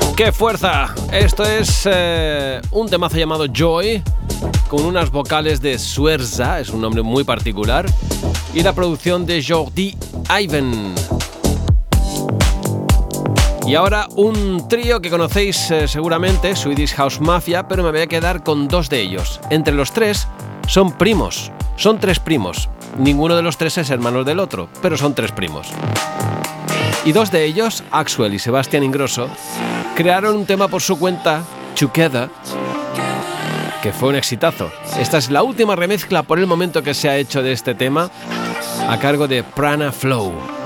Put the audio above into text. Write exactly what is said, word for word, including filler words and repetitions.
¡Qué fuerza! Esto es eh, un temazo llamado Joy, con unas vocales de Suerza, es un nombre muy particular, y la producción de Jordi Ivan. Y ahora un trío que conocéis eh, seguramente, Swedish House Mafia, pero me voy a quedar con dos de ellos. Entre los tres son primos, son tres primos. Ninguno de los tres es hermano del otro, pero son tres primos. Y dos de ellos, Axwell y Sebastián Ingrosso, crearon un tema por su cuenta, Together, que fue un exitazo. Esta es la última remezcla por el momento que se ha hecho de este tema, a cargo de Prana Flow.